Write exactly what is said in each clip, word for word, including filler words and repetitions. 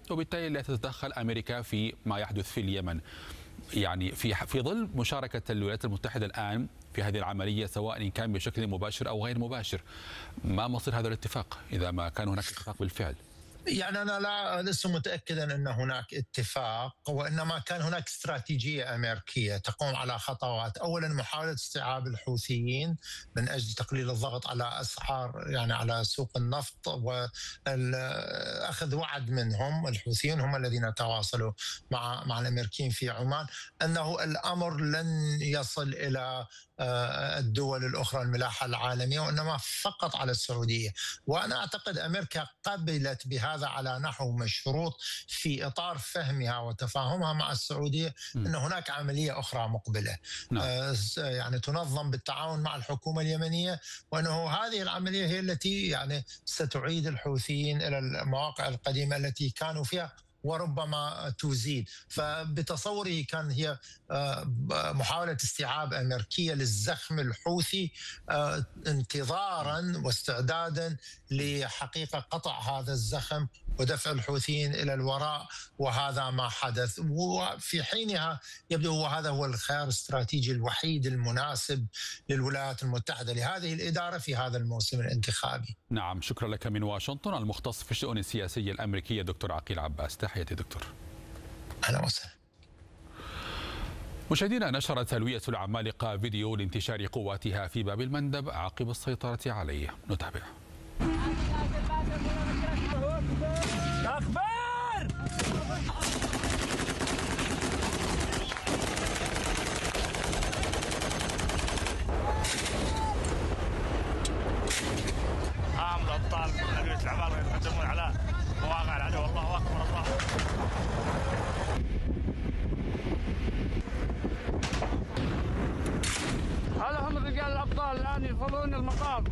وبالتالي لا تتدخل أمريكا في ما يحدث في اليمن. يعني في في ظل مشاركة الولايات المتحدة الآن في هذه العملية سواء كان بشكل مباشر أو غير مباشر، ما مصير هذا الاتفاق إذا ما كان هناك اتفاق بالفعل؟ يعني أنا لا لست متأكدا أن هناك اتفاق، وإنما كان هناك استراتيجية أمريكية تقوم على خطوات. أولا محاولة استيعاب الحوثيين من أجل تقليل الضغط على أسعار، يعني على سوق النفط، وأخذ وعد منهم. الحوثيين هم الذين تواصلوا مع مع الأمريكيين في عمان أنه الأمر لن يصل إلى الدول الأخرى الملاحة العالمية، وإنما فقط على السعودية. وأنا أعتقد أمريكا قبلت بهذا على نحو مشروط في إطار فهمها وتفاهمها مع السعودية م. أن هناك عملية أخرى مقبلة نعم. آه يعني تنظم بالتعاون مع الحكومة اليمنية، وأنه هذه العملية هي التي يعني ستعيد الحوثيين إلى المواقع القديمة التي كانوا فيها وربما تزيد. فبتصوري كان هي محاولة استيعاب أمريكية للزخم الحوثي انتظارا واستعدادا لحقيقة قطع هذا الزخم ودفع الحوثيين إلى الوراء، وهذا ما حدث. وفي حينها يبدو هذا هو الخيار الاستراتيجي الوحيد المناسب للولايات المتحدة لهذه الإدارة في هذا الموسم الانتخابي. نعم، شكرا لك من واشنطن المختص في الشؤون السياسية الأمريكية دكتور عقيل عباس. تحياتي دكتور. أهلا وسهلا. مشاهدينا، نشرت تلوية العمالقة فيديو لانتشار قواتها في باب المندب عقب السيطرة عليه. نتابع. أخبار عام الأبطال تلوية العمالقة يقدمون على مواقع العدو. الله أكبر الله. هذا هم الرجال الأبطال الآن يدخلون المطار.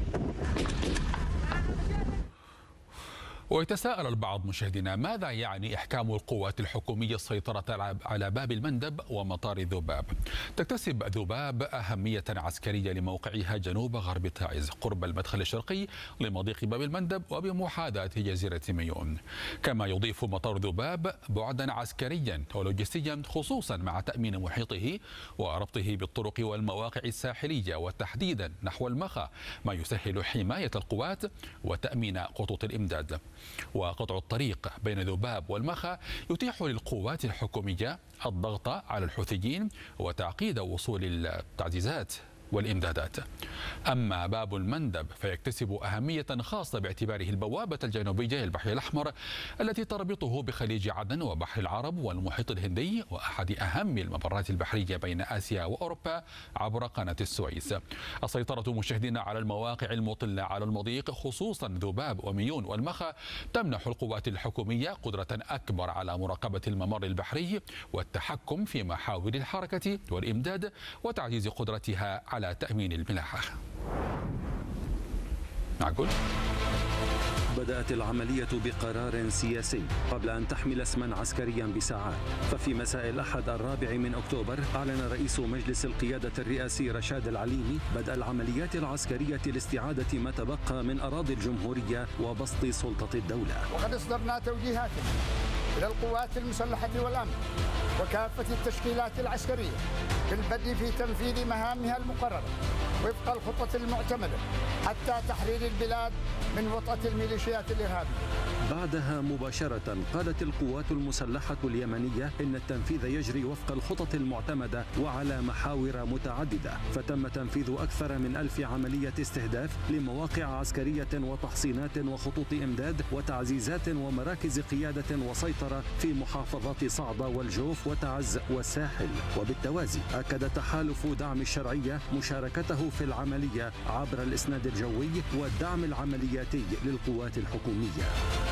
ويتساءل البعض مشاهدينا، ماذا يعني إحكام القوات الحكومية السيطرة على باب المندب ومطار ذباب؟ تكتسب ذباب أهمية عسكرية لموقعها جنوب غرب تعز قرب المدخل الشرقي لمضيق باب المندب وبمحاذاة جزيرة ميون. كما يضيف مطار ذباب بعدا عسكريا ولوجستيا، خصوصا مع تأمين محيطه وربطه بالطرق والمواقع الساحلية وتحديدا نحو المخا، ما يسهل حماية القوات وتأمين خطوط الإمداد. وقطع الطريق بين ذباب والمخا يتيح للقوات الحكومية الضغط على الحوثيين وتعقيد وصول التعزيزات والإمدادات. أما باب المندب فيكتسب أهمية خاصة باعتباره البوابة الجنوبية للبحر الأحمر التي تربطه بخليج عدن وبحر العرب والمحيط الهندي، وأحد أهم الممرات البحرية بين آسيا وأوروبا عبر قناة السويس. السيطرة مشاهدينا على المواقع المطلة على المضيق خصوصا ذباب وميون والمخا تمنح القوات الحكومية قدرة أكبر على مراقبة الممر البحري والتحكم في محاور الحركة والإمداد وتعزيز قدرتها على على تأمين الملاحة. معقول؟ بدأت العملية بقرار سياسي قبل أن تحمل اسما عسكريا بساعات. ففي مساء الأحد الرابع من أكتوبر أعلن رئيس مجلس القيادة الرئاسي رشاد العليمي بدء العمليات العسكرية لاستعادة ما تبقى من أراضي الجمهورية وبسط سلطة الدولة. وقد أصدرنا توجيهات إلى القوات المسلحة والأمن وكافة التشكيلات العسكرية بالبدء في تنفيذ مهامها المقررة وفق الخطة المعتمدة حتى تحرير البلاد من وطأة الميليشيات الإرهابية. بعدها مباشرة قالت القوات المسلحة اليمنية إن التنفيذ يجري وفق الخطط المعتمدة وعلى محاور متعددة، فتم تنفيذ أكثر من ألف عملية استهداف لمواقع عسكرية وتحصينات وخطوط إمداد وتعزيزات ومراكز قيادة وسيطرة في محافظات صعدة والجوف وتعز والساحل. وبالتوازي أكد تحالف دعم الشرعية مشاركته في العملية عبر الإسناد الجوي والدعم العملياتي للقوات الحكومية.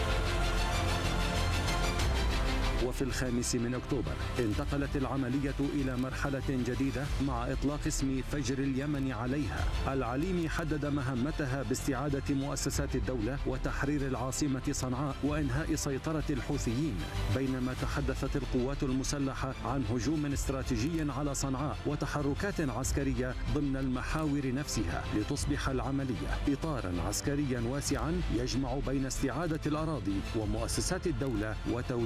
وفي الخامس من أكتوبر انتقلت العملية إلى مرحلة جديدة مع إطلاق اسم فجر اليمن عليها. العليمي حدد مهمتها باستعادة مؤسسات الدولة وتحرير العاصمة صنعاء وإنهاء سيطرة الحوثيين، بينما تحدثت القوات المسلحة عن هجوم استراتيجي على صنعاء وتحركات عسكرية ضمن المحاور نفسها، لتصبح العملية إطارا عسكريا واسعا يجمع بين استعادة الأراضي ومؤسسات الدولة وتوجيه